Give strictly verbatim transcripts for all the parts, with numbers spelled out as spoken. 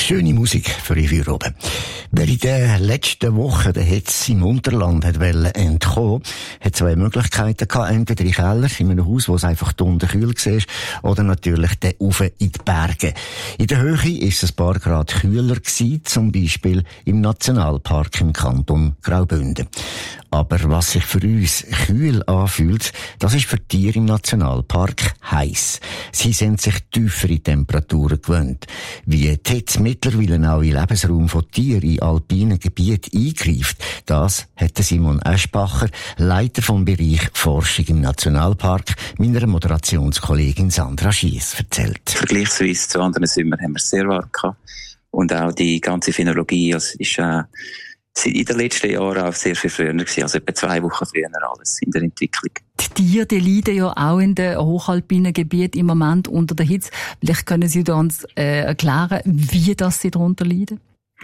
Schöne Musik für die Feierabend. Wer in den letzten Wochen den Hitze im Unterland hat entkommen, hat zwei Möglichkeiten gehabt. Entweder in Keller, in einem Haus, wo es einfach unten kühl war, oder natürlich den Ufe in die Berge. In der Höhe war es ein paar Grad kühler gewesen, zum Beispiel im Nationalpark im Kanton Graubünden. Aber was sich für uns kühl anfühlt, das ist für die Tiere im Nationalpark heiß. Sie sind sich tiefere Temperaturen gewöhnt. Wie die Hitze mittlerweile auch in den Lebensraum von Tieren in alpinen Gebieten eingreift, das hat Simon Eschbacher, Leiter vom Bereich Forschung im Nationalpark, meiner Moderationskollegin Sandra Schiess erzählt. Vergleichsweise zu anderen Sommern haben wir es sehr warm gehabt. Und auch die ganze Phänologie also ist äh, in den letzten Jahren auch sehr viel früher gewesen, also etwa zwei Wochen früher alles in der Entwicklung. Die Tiere, die leiden ja auch in den hochalpinen Gebieten im Moment unter der Hitze. Vielleicht können Sie uns äh, erklären, wie das sie darunter leiden?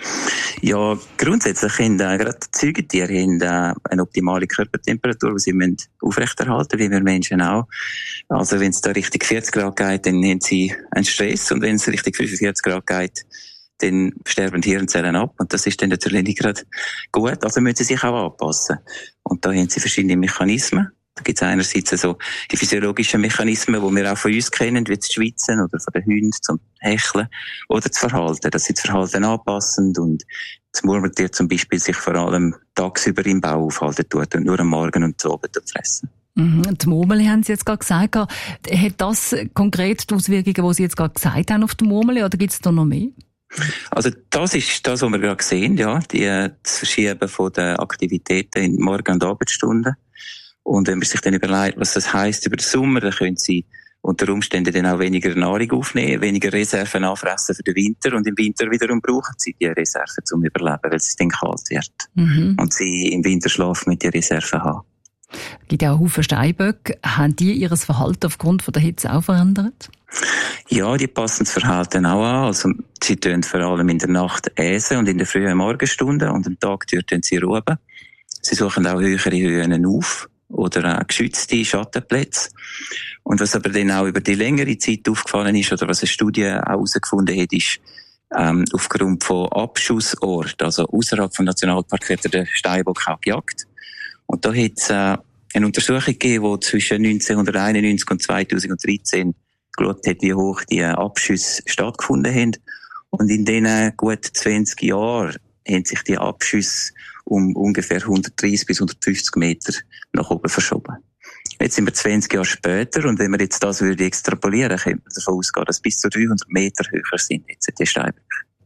Ja, grundsätzlich haben äh, gerade die Säugetiere haben, äh, eine optimale Körpertemperatur, die sie müssen aufrechterhalten, wie wir Menschen auch. Also wenn es da Richtung vierzig Grad geht, dann haben sie einen Stress, und wenn es Richtung fünfundvierzig Grad geht, dann sterben die Hirnzellen ab, und das ist dann natürlich nicht gerade gut, also müssen sie sich auch anpassen. Und da haben sie verschiedene Mechanismen. Da gibt es einerseits so die physiologischen Mechanismen, die wir auch von uns kennen, wie das Schwitzen oder von den Hunden zum Hecheln oder das Verhalten, dass sie das Verhalten anpassen und das Murmeltier zum Beispiel sich vor allem tagsüber im Bau aufhalten tut und nur am Morgen und zu Abend fressen. Mhm. Die Murmel haben Sie jetzt gerade gesagt. Hat das konkret die Auswirkungen, die Sie jetzt gerade gesagt haben, auf die Murmel, oder gibt es da noch mehr? Also das ist das, was wir gerade sehen, ja, die, das Verschieben von den Aktivitäten in Morgen- und Abendstunden. Und wenn man sich dann überlegt, was das heisst über den Sommer, dann können sie unter Umständen dann auch weniger Nahrung aufnehmen, weniger Reserven anfressen für den Winter, und im Winter wiederum brauchen sie die Reserven zum Überleben, weil es dann kalt wird. Mhm. Und sie im Winterschlaf mit den Reserven haben. Es gibt ja auch Haufen Steinböcke. Haben die ihr Verhalten aufgrund von der Hitze auch verändert? Ja, die passen das Verhalten auch an. Also, sie tun vor allem in der Nacht äsen und in der frühen Morgenstunden, und am Tag tun sie ruhen. Sie suchen auch höhere Höhen auf oder auch geschützte Schattenplätze. Und was aber dann auch über die längere Zeit aufgefallen ist, oder was eine Studie auch herausgefunden hat, ist, ähm, aufgrund von Abschussorten, also außerhalb vom Nationalpark, wird der Steinbock auch gejagt. Und da hat es äh, eine Untersuchung gegeben, die zwischen neunzehnhunderteinundneunzig und zweitausenddreizehn geschaut hat, wie hoch die Abschüsse stattgefunden haben. Und in diesen gut zwanzig Jahren haben sich die Abschüsse um ungefähr hundertdreißig bis hundertfünfzig Meter nach oben verschoben. Jetzt sind wir zwanzig Jahre später, und wenn wir jetzt das würde extrapolieren, könnte man davon ausgehen, dass bis zu dreihundert Meter höher sind jetzt die Steinböcke.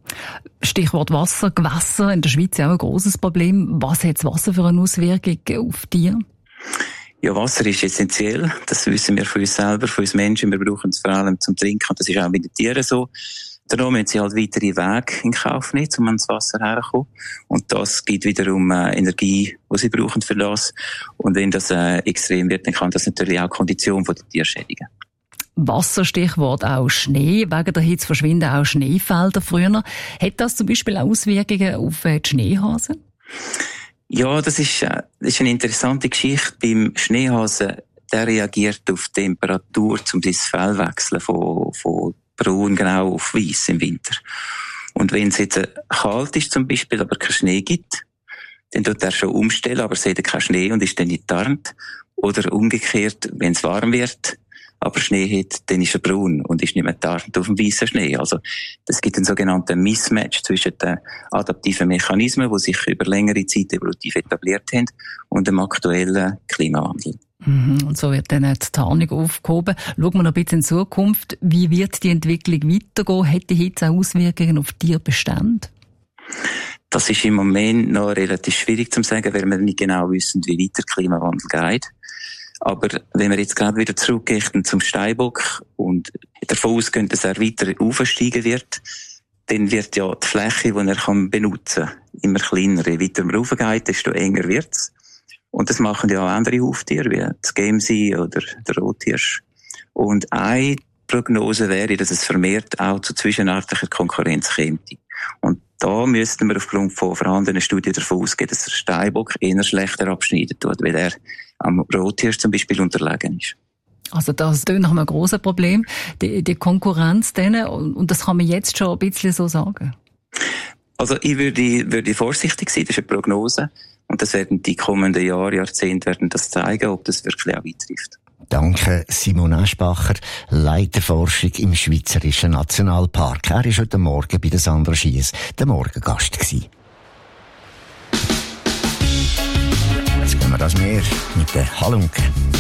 Stichwort Wasser, Gewässer, in der Schweiz auch ein grosses Problem. Was hat das Wasser für eine Auswirkung auf Tiere? Ja, Wasser ist essentiell. Das wissen wir von uns selber, von uns Menschen. Wir brauchen es vor allem zum Trinken, und das ist auch bei den Tieren so. Darum müssen sie halt weitere Wege in Kauf nehmen, um ans Wasser herzukommen. Und das gibt wiederum äh, Energie, die sie brauchen für das. Und wenn das äh, extrem wird, dann kann das natürlich auch die Kondition der Tiere schädigen. Wasser, Stichwort auch Schnee. Wegen der Hitze verschwinden auch Schneefelder früher. Hat das zum Beispiel auch Auswirkungen auf die Schneehasen? Ja, das ist, äh, das ist eine interessante Geschichte. Beim Schneehasen, der reagiert auf die Temperatur, um sein Fell wechseln von, von braun genau auf weiss im Winter. Und wenn es jetzt äh, kalt ist zum Beispiel, aber kein Schnee gibt, dann tut er schon umstellen, aber sieht keinen Schnee und ist dann nicht tarnt. Oder umgekehrt, wenn es warm wird, aber Schnee hat, dann ist er braun und ist nicht mehr tarnt auf dem weißen Schnee. Also, es gibt einen sogenannten Mismatch zwischen den adaptiven Mechanismen, die sich über längere Zeit evolutiv etabliert haben, und dem aktuellen Klimawandel. Mhm, und so wird dann die Tarnung aufgehoben. Schauen wir noch ein bisschen in Zukunft. Wie wird die Entwicklung weitergehen? Hat die Hitze auch Auswirkungen auf Tierbestände? Das ist im Moment noch relativ schwierig zu sagen, weil wir nicht genau wissen, wie weit der Klimawandel geht. Aber wenn wir jetzt gerade wieder zurückgehen zum Steinbock und davon ausgehen, dass er weiter aufsteigen wird, dann wird ja die Fläche, die er kann benutzen kann, immer kleiner. Je weiter man raufgeht, desto enger wird's. Und das machen ja auch andere Huftiere, wie das Gemsi oder der Rothirsch. Und eine Prognose wäre, dass es vermehrt auch zu zwischenartiger Konkurrenz käme. Und da müssten wir aufgrund von vorhandenen Studien davon ausgehen, dass der Steinbock eher schlechter abschneiden tut, weil er am Rothirsch zum Beispiel unterlegen ist. Also das ist nach einem grossen Problem, die, die Konkurrenz denen, und das kann man jetzt schon ein bisschen so sagen. Also ich würde, würde vorsichtig sein, das ist eine Prognose. Und das werden die kommenden Jahre, Jahrzehnte werden das zeigen, ob das wirklich auch eintrifft. Danke, Simon Aschbacher, Leiter Forschung im Schweizerischen Nationalpark. Er war heute Morgen bei der Sandra Schiess der Morgengast gewesen. Jetzt gehen wir das Meer mit den Halunken.